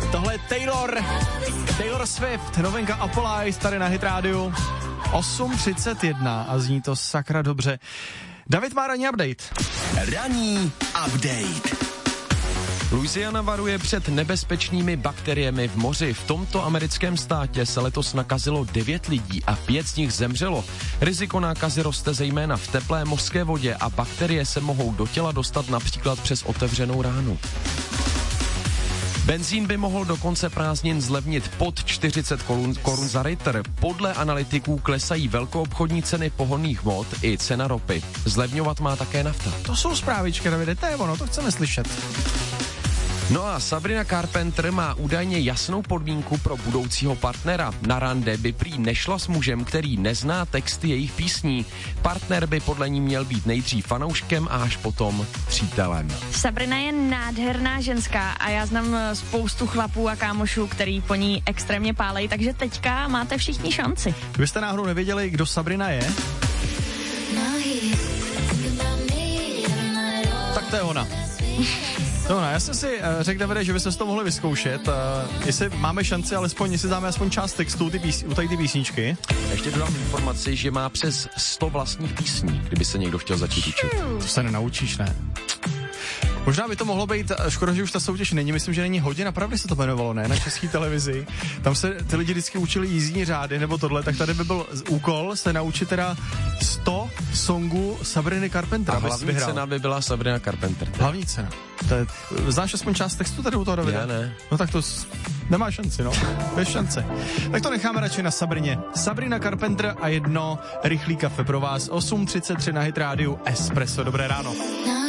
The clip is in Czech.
Tohle je Taylor Swift, novinka Apple Eyes tady na Hit Radio. 8:31 a zní to sakra dobře. David má ranní update. Ranní update. Louisiana varuje před nebezpečnými bakteriemi v moři. V tomto americkém státě se letos nakazilo 9 lidí a 5 z nich zemřelo. Riziko nákazy roste zejména v teplé mořské vodě a bakterie se mohou do těla dostat například přes otevřenou ránu. Benzín by mohl do konce prázdnin zlevnit pod 40 korun za litr. Podle analytiků klesají velkoobchodní ceny pohonných hmot i cena ropy. Zlevňovat má také nafta. To jsou zprávičky, Davide, to je ono, to chceme slyšet. No a Sabrina Carpenter má údajně jasnou podmínku pro budoucího partnera. Na rande by prý nešla s mužem, který nezná texty jejich písní. Partner by podle ní měl být nejdřív fanouškem a až potom přítelem. Sabrina je nádherná ženská a já znám spoustu chlapů a kámošů, který po ní extrémně pálejí, takže teďka máte všichni šanci. Kdybyste náhodou nevěděli, kdo Sabrina je, tak to je ona. No, já jsem si řekl, Davide, že byste to mohli vyzkoušet, jestli máme šanci, alespoň, jestli dáme aspoň část textu u tady ty písničky. Ještě dodám informaci, že má přes 100 vlastních písní, kdyby se někdo chtěl začít učit. To se nenaučíš, ne? Možná by to mohlo být, škoda, že už ta soutěž není, myslím, že není Hodina pravdy se to jmenovalo, ne, na České televizi. Tam se ty lidi vždycky učili jízdní řády nebo tohle, tak tady by byl úkol se naučit teda 100 songů Sabriny Carpenter. A hlavní cena by byla Sabrina Carpenter. Hlavní cena. Znáš aspoň část textu tady u toho, Davida? Já ne. No tak to nemá šanci, no. Bez šance. Tak to necháme radši na Sabrině. Sabrina Carpenter a jedno rychlý kafe pro vás. 8:33 na Hit Radio Espresso. Dobré ráno.